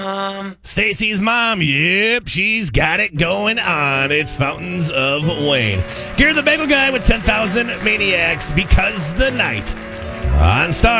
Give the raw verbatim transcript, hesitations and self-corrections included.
Stacy's mom, yep, she's got it going on. It's Fountains of Wayne. Gary the Bagel Guy with ten thousand Maniacs because the night on Star.